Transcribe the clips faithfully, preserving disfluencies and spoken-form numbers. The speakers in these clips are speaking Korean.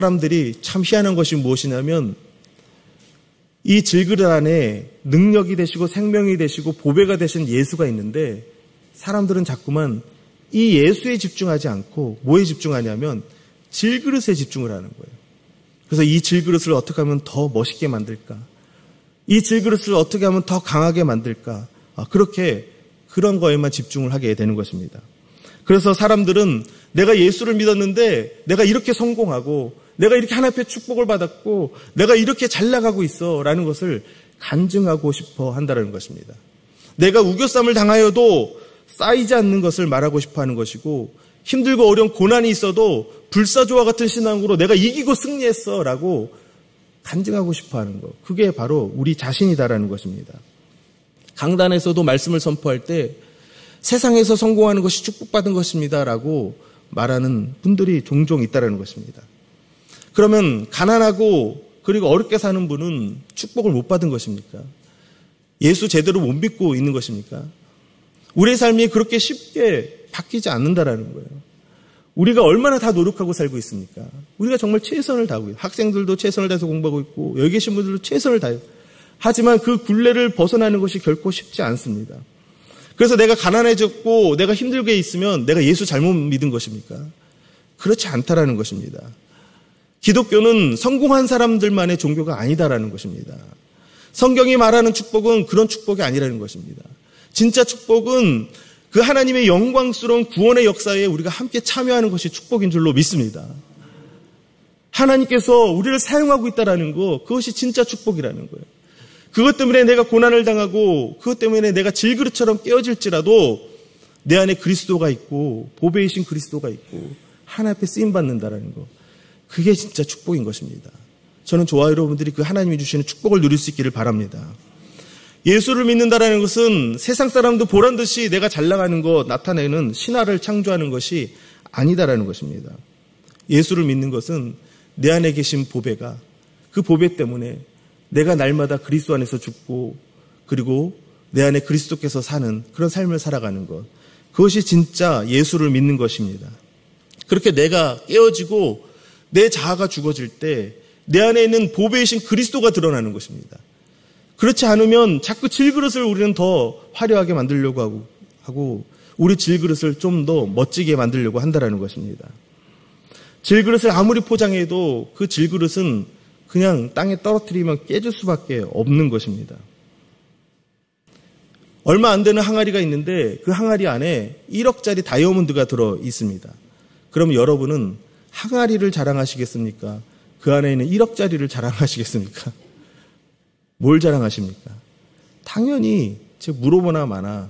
사람들이 참 희한한 것이 무엇이냐면 이 질그릇 안에 능력이 되시고 생명이 되시고 보배가 되신 예수가 있는데 사람들은 자꾸만 이 예수에 집중하지 않고 뭐에 집중하냐면 질그릇에 집중을 하는 거예요. 그래서 이 질그릇을 어떻게 하면 더 멋있게 만들까? 이 질그릇을 어떻게 하면 더 강하게 만들까? 아, 그렇게 그런 거에만 집중을 하게 되는 것입니다. 그래서 사람들은 내가 예수를 믿었는데 내가 이렇게 성공하고 내가 이렇게 하나님의 축복을 받았고 내가 이렇게 잘 나가고 있어 라는 것을 간증하고 싶어 한다는 것입니다. 내가 우겨쌈을 당하여도 쌓이지 않는 것을 말하고 싶어 하는 것이고 힘들고 어려운 고난이 있어도 불사조와 같은 신앙으로 내가 이기고 승리했어 라고 간증하고 싶어 하는 것. 그게 바로 우리 자신이다라는 것입니다. 강단에서도 말씀을 선포할 때 세상에서 성공하는 것이 축복받은 것입니다 라고 말하는 분들이 종종 있다는 것입니다. 그러면 가난하고 그리고 어렵게 사는 분은 축복을 못 받은 것입니까? 예수 제대로 못 믿고 있는 것입니까? 우리의 삶이 그렇게 쉽게 바뀌지 않는다라는 거예요. 우리가 얼마나 다 노력하고 살고 있습니까? 우리가 정말 최선을 다하고 있어요. 학생들도 최선을 다해서 공부하고 있고 여기 계신 분들도 최선을 다해요. 하지만 그 굴레를 벗어나는 것이 결코 쉽지 않습니다. 그래서 내가 가난해졌고 내가 힘들게 있으면 내가 예수 잘못 믿은 것입니까? 그렇지 않다라는 것입니다. 기독교는 성공한 사람들만의 종교가 아니다라는 것입니다. 성경이 말하는 축복은 그런 축복이 아니라는 것입니다. 진짜 축복은 그 하나님의 영광스러운 구원의 역사에 우리가 함께 참여하는 것이 축복인 줄로 믿습니다. 하나님께서 우리를 사용하고 있다는 것, 그것이 진짜 축복이라는 거예요. 그것 때문에 내가 고난을 당하고 그것 때문에 내가 질그릇처럼 깨어질지라도 내 안에 그리스도가 있고 보배이신 그리스도가 있고 하나님 앞에 쓰임받는다는 것, 그게 진짜 축복인 것입니다. 저는 저와 여러분들이 그 하나님이 주시는 축복을 누릴 수 있기를 바랍니다. 예수를 믿는다는 것은 세상 사람도 보란듯이 내가 잘 나가는 것, 나타내는 신화를 창조하는 것이 아니다라는 것입니다. 예수를 믿는 것은 내 안에 계신 보배가, 그 보배 때문에 내가 날마다 그리스도 안에서 죽고 그리고 내 안에 그리스도께서 사는 그런 삶을 살아가는 것, 그것이 진짜 예수를 믿는 것입니다. 그렇게 내가 깨어지고 내 자아가 죽어질 때 내 안에 있는 보배이신 그리스도가 드러나는 것입니다. 그렇지 않으면 자꾸 질그릇을 우리는 더 화려하게 만들려고 하고, 하고 우리 질그릇을 좀 더 멋지게 만들려고 한다는 것입니다. 질그릇을 아무리 포장해도 그 질그릇은 그냥 땅에 떨어뜨리면 깨질 수밖에 없는 것입니다. 얼마 안 되는 항아리가 있는데 그 항아리 안에 일억짜리 다이아몬드가 들어 있습니다. 그럼 여러분은 항아리를 자랑하시겠습니까? 그 안에 있는 일억짜리를 자랑하시겠습니까? 뭘 자랑하십니까? 당연히 제 물어보나 마나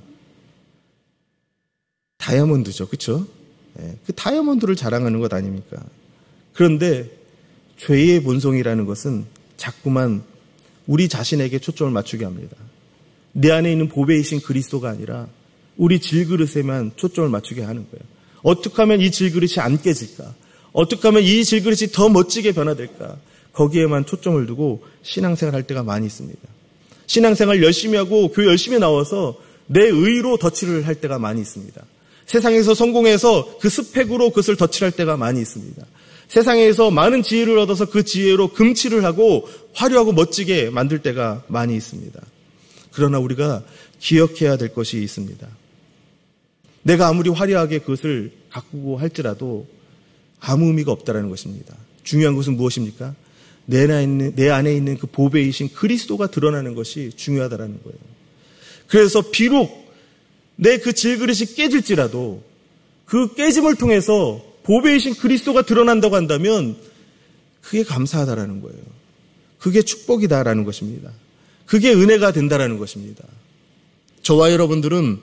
다이아몬드죠. 그렇죠? 네, 그 다이아몬드를 자랑하는 것 아닙니까? 그런데 죄의 본성이라는 것은 자꾸만 우리 자신에게 초점을 맞추게 합니다. 내 안에 있는 보배이신 그리스도가 아니라 우리 질그릇에만 초점을 맞추게 하는 거예요. 어떻게 하면 이 질그릇이 안 깨질까? 어떻게 하면 이 질그릇이 더 멋지게 변화될까? 거기에만 초점을 두고 신앙생활 할 때가 많이 있습니다. 신앙생활 열심히 하고 교회 열심히 나와서 내 의로 덧칠을 할 때가 많이 있습니다. 세상에서 성공해서 그 스펙으로 그것을 덧칠할 때가 많이 있습니다. 세상에서 많은 지혜를 얻어서 그 지혜로 금칠을 하고 화려하고 멋지게 만들 때가 많이 있습니다. 그러나 우리가 기억해야 될 것이 있습니다. 내가 아무리 화려하게 그것을 가꾸고 할지라도 아무 의미가 없다는 것입니다. 중요한 것은 무엇입니까? 내 안에 있는, 내 안에 있는 그 보배이신 그리스도가 드러나는 것이 중요하다는 거예요. 그래서 비록 내 그 질그릇이 깨질지라도 그 깨짐을 통해서 보배이신 그리스도가 드러난다고 한다면 그게 감사하다라는 거예요. 그게 축복이다라는 것입니다. 그게 은혜가 된다라는 것입니다. 저와 여러분들은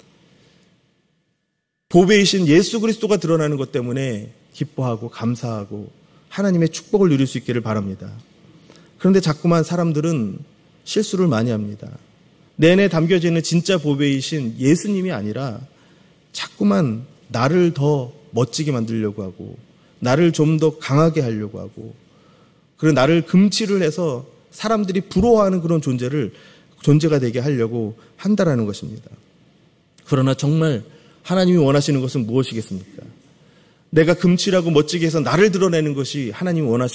보배이신 예수 그리스도가 드러나는 것 때문에 기뻐하고 감사하고 하나님의 축복을 누릴 수 있기를 바랍니다. 그런데 자꾸만 사람들은 실수를 많이 합니다. 내 안에 담겨져 있는 진짜 보배이신 예수님이 아니라 자꾸만 나를 더 멋지게 만들려고 하고 나를 좀 더 강하게 하려고 하고 그리고 나를 금치를 해서 사람들이 부러워하는 그런 존재를 존재가 되게 하려고 한다라는 것입니다. 그러나 정말 하나님이 원하시는 것은 무엇이겠습니까? 내가 금칠하고 멋지게 해서 나를 드러내는 것이 하나님이 원하시는